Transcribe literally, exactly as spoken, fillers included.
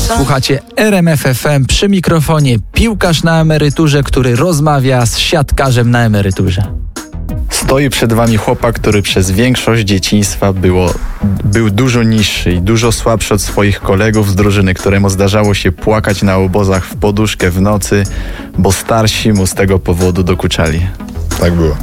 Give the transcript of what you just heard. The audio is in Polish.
Słuchacie R M F F M, przy mikrofonie piłkarz na emeryturze, który rozmawia z siatkarzem na emeryturze. Stoi przed wami chłopak, który przez większość dzieciństwa było, był dużo niższy i dużo słabszy od swoich kolegów z drużyny, któremu zdarzało się płakać na obozach w poduszkę w nocy, bo starsi mu z tego powodu dokuczali. Tak było.